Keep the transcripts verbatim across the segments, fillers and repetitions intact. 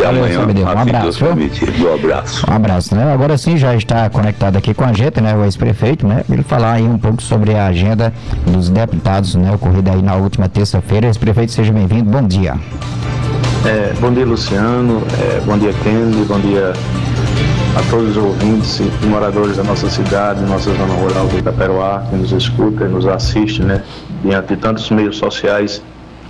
Até Valeu, amanhã. Fabideu. Um abraço. Um abraço. Um abraço, né? Agora sim, já está conectado aqui com a gente, né? O ex-prefeito, né? Ele falar aí um pouco sobre a agenda dos deputados, né? Ocorrida aí na última terça-feira. Ex-prefeito, seja bem-vindo. Bom dia. É, bom dia, Luciano. É, bom dia, Kennedy. Bom dia a todos os ouvintes e moradores da nossa cidade, nossa zona rural do Itaperoá, que nos escuta e nos assiste, né? Diante de tantos meios sociais,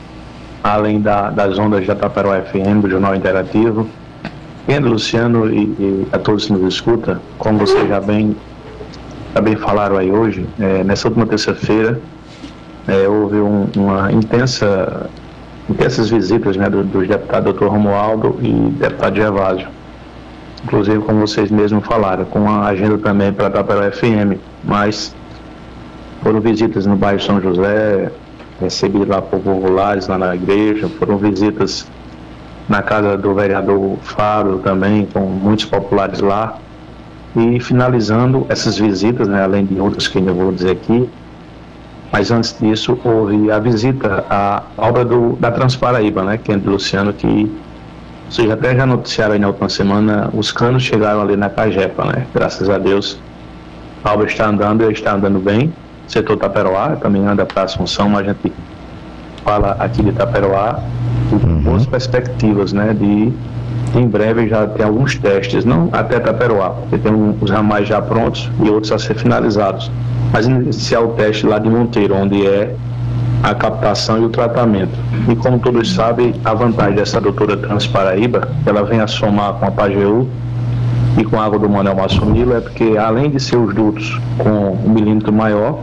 além da, das ondas da Itaperoá F M, do Jornal Interativo. Kennedy, Luciano e, e a todos que nos escuta, como vocês já bem, já bem falaram aí hoje, é, nessa última terça-feira, é, houve um, uma intensa, intensas visitas, né, do, dos deputados doutor Romualdo e deputado Gervásio. Inclusive, como vocês mesmos falaram, com a agenda também para a Itaperoá F M, mas foram visitas no bairro São José, recebidos lá por populares lá na igreja, foram visitas na casa do vereador Faro também, com muitos populares lá, e finalizando essas visitas, né, além de outras que eu vou dizer aqui, mas antes disso houve a visita à obra do, da Transparaíba, né, que é do Luciano, que vocês até já noticiaram aí na última semana, os canos chegaram ali na Cajepa, né? Graças a Deus a obra está andando e está andando bem. O setor Itaperoá também anda para Assunção, mas a gente fala aqui de Itaperoá com uhum. boas perspectivas, né? De em breve já tem alguns testes, não até Itaperoá, porque tem um, os ramais já prontos e outros a ser finalizados. Mas iniciar o teste lá de Monteiro, onde é a captação e o tratamento. E como todos sabem, a vantagem dessa doutora Transparaíba, ela vem a somar com a Pajeú e com a água do Manuel Massumilo, é porque além de ser os dutos com um milímetro maior,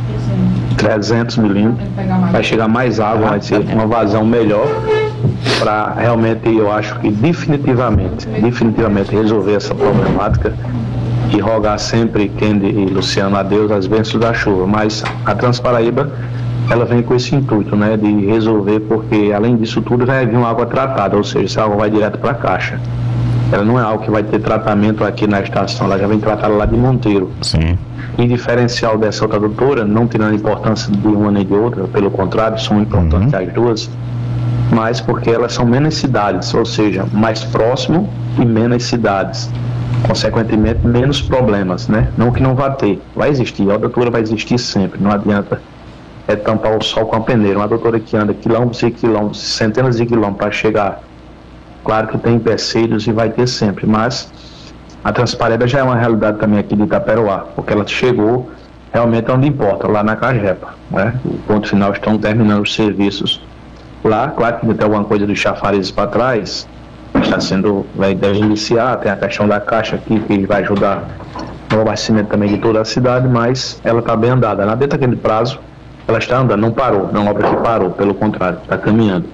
trezentos milímetros, vai chegar mais água, vai ser uma vazão melhor para realmente, eu acho que definitivamente, definitivamente resolver essa problemática e rogar sempre, Kendi e Luciano, a Deus as bênçãos da chuva. Mas a Transparaíba, ela vem com esse intuito, né, de resolver, porque além disso tudo vai vir uma água tratada, ou seja, essa água vai direto para a caixa. Ela não é algo que vai ter tratamento aqui na estação, ela já vem tratada lá de Monteiro. Sim. E diferencial dessa outra doutora, não tirando a importância de uma nem de outra, pelo contrário, são importantes uhum. as duas, mas porque elas são menos cidades, ou seja, mais próximo e menos cidades. Consequentemente, menos problemas, né? Não que não vá ter, vai existir, a doutora vai existir sempre, não adianta é tampar o sol com a peneira. Uma doutora que anda quilômetros e quilômetros, centenas de quilômetros para chegar, claro que tem empecilhos e vai ter sempre, mas a Transparaíba já é uma realidade também aqui de Itaperoá, porque ela chegou realmente onde importa, lá na Cajepa, né? O ponto final, estão terminando os serviços lá, claro que tem alguma coisa dos chafarizes para trás, está sendo, vai, deve iniciar, tem a questão da caixa aqui, que vai ajudar no abastecimento também de toda a cidade, mas ela está bem andada, lá dentro daquele prazo, ela está andando, não parou, não é uma obra que parou, pelo contrário, está caminhando.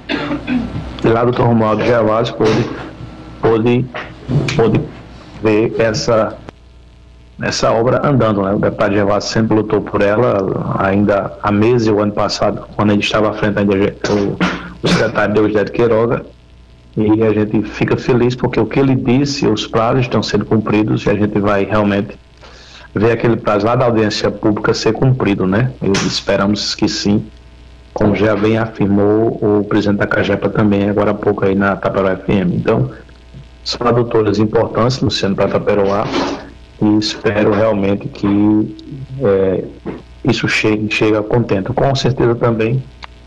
E lá do doutor Romualdo Gervásio pôde, pôde, pôde ver essa, essa obra andando, né? O deputado Gervásio sempre lutou por ela, ainda há meses, o ano passado, quando ele estava à frente ainda o, o secretário Deusdedito Queiroga, e a gente fica feliz porque o que ele disse, os prazos estão sendo cumpridos e a gente vai realmente ver aquele prazo lá da audiência pública ser cumprido, né? E esperamos que sim, como já bem afirmou o presidente da Cajepa também, agora há pouco aí na Itaperoá F M. Então, são adutoras importantes, Luciano, para Itaperoá, e espero realmente que é, isso chegue, chegue contento. Com certeza também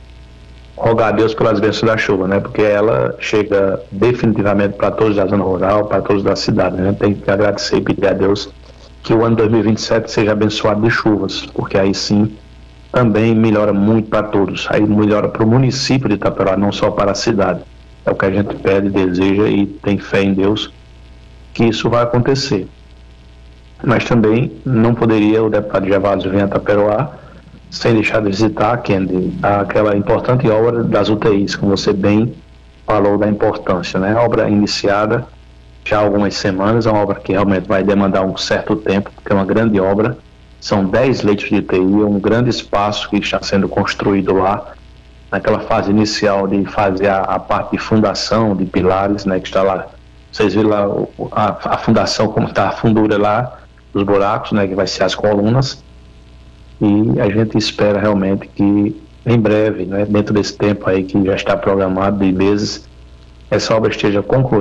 rogar a Deus pelas bênçãos da chuva, né? Porque ela chega definitivamente para todos da zona rural, para todos da cidade, né? Tem que agradecer e pedir a Deus que o ano dois mil e vinte e sete seja abençoado de chuvas, porque aí sim também melhora muito para todos, aí melhora para o município de Itaperoá, não só para a cidade. É o que a gente pede, deseja e tem fé em Deus que isso vai acontecer. Mas também não poderia o deputado Gervásio vir a Itaperoá sem deixar de visitar, Kendi, aquela importante obra das U T Is, como você bem falou da importância, né? A obra iniciada já há algumas semanas, é uma obra que realmente vai demandar um certo tempo, porque é uma grande obra, são dez leitos de U T I, é um grande espaço que está sendo construído lá, naquela fase inicial de fazer a, a parte de fundação, de pilares, né, que está lá, vocês viram lá a, a fundação, como está a fundura lá, os buracos, né, que vai ser as colunas, e a gente espera realmente que em breve, né, dentro desse tempo aí que já está programado de meses, essa obra esteja concluída.